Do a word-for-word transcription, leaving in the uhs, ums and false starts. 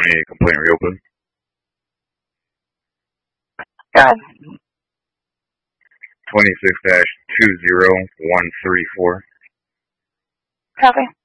twenty complaint reopened. Go ahead. twenty-six dash two zero one three four. Copy.